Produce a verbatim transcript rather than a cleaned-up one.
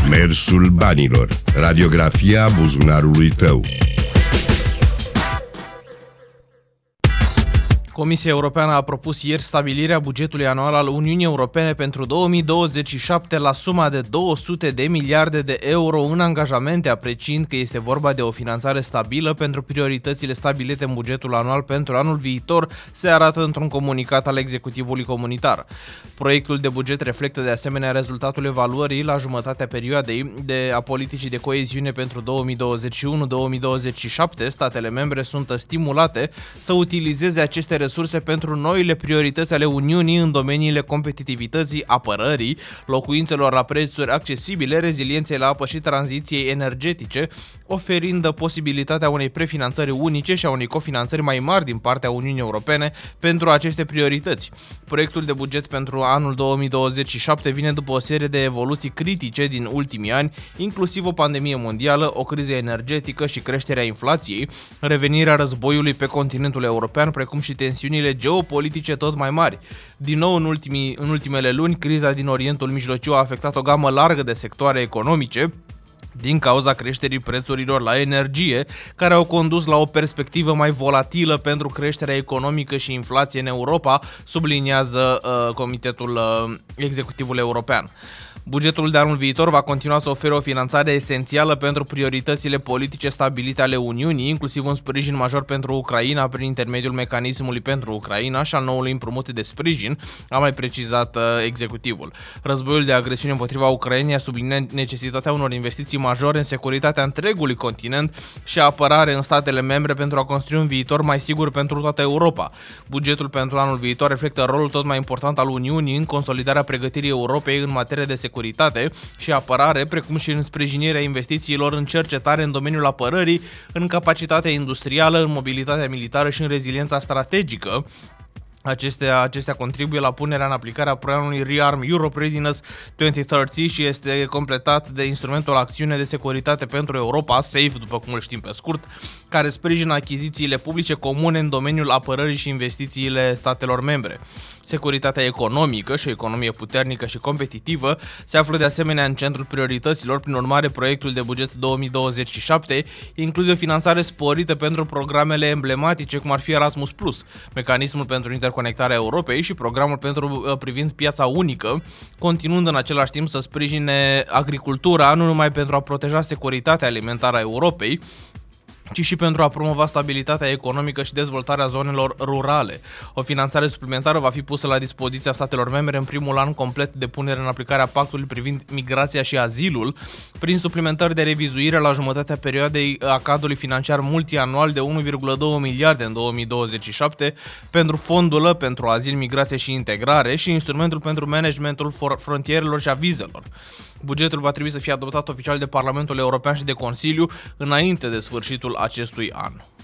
Mersul banilor. Radiografia buzunarului tău. Comisia Europeană a propus ieri stabilirea bugetului anual al Uniunii Europene pentru două mii douăzeci și șapte la suma de două sute de miliarde de euro în angajamente, apreciind că este vorba de o finanțare stabilă pentru prioritățile stabilite în bugetul anual pentru anul viitor, se arată într-un comunicat al executivului comunitar. Proiectul de buget reflectă de asemenea rezultatul evaluării la jumătatea perioadei de a politicii de coeziune pentru două mii douăzeci și unu două mii douăzeci și șapte. Statele membre sunt stimulate să utilizeze aceste resurse pentru noile priorități ale Uniunii în domeniile competitivității, apărării, locuințelor la prețuri accesibile, rezilienței la apă și tranziției energetice, oferind posibilitatea unei prefinanțări unice și a unei cofinanțări mai mari din partea Uniunii Europene pentru aceste priorități. Proiectul de buget pentru anul două mii douăzeci și șapte vine după o serie de evoluții critice din ultimii ani, inclusiv o pandemie mondială, o criză energetică și creșterea inflației, revenirea războiului pe continentul european, precum și tensiunile geopolitice tot mai mari. Din nou, în, ultimii, în ultimele luni, criza din Orientul Mijlociu a afectat o gamă largă de sectoare economice, din cauza creșterii prețurilor la energie, care au condus la o perspectivă mai volatilă pentru creșterea economică și inflație în Europa, subliniază uh, Comitetul uh, Executivul European. Bugetul de anul viitor va continua să ofere o finanțare esențială pentru prioritățile politice stabilite ale Uniunii, inclusiv un sprijin major pentru Ucraina prin intermediul mecanismului pentru Ucraina și al noului împrumut de sprijin, a mai precizat uh, executivul. Războiul de agresiune împotriva Ucrainei a subliniat necesitatea unor investiții majore în securitatea întregului continent și apărare în statele membre pentru a construi un viitor mai sigur pentru toată Europa. Bugetul pentru anul viitor reflectă rolul tot mai important al Uniunii în consolidarea pregătirii Europei în materie de securitate securitate și apărare, precum și în sprijinirea investițiilor în cercetare în domeniul apărării, în capacitatea industrială, în mobilitatea militară și în reziliența strategică. Acestea, acestea contribuie la punerea în aplicare a planului Rearm Europe Readiness două mii treizeci și este completat de instrumentul Acțiune de Securitate pentru Europa, SAFE, după cum îl știm pe scurt, care sprijină achizițiile publice comune în domeniul apărării și investițiile statelor membre. Securitatea economică și o economie puternică și competitivă se află de asemenea în centrul priorităților. Prin urmare, proiectul de buget două mii douăzeci și șapte include o finanțare sporită pentru programele emblematice, cum ar fi Erasmus plus, mecanismul pentru interconectarea Europei și programul pentru privind piața unică, continuând în același timp să sprijine agricultura, nu numai pentru a proteja securitatea alimentară a Europei, ci și pentru a promova stabilitatea economică și dezvoltarea zonelor rurale. O finanțare suplimentară va fi pusă la dispoziția statelor membre în primul an complet de punere în aplicare a pactului privind migrația și azilul, prin suplimentări de revizuire la jumătatea perioadei a cadrului financiar multianual de unu virgulă doi miliarde în două mii douăzeci și șapte pentru fondul pentru azil, migrație și integrare și instrumentul pentru managementul frontierelor și a vizelor. Bugetul va trebui să fie adoptat oficial de Parlamentul European și de Consiliu înainte de sfârșitul acestui an.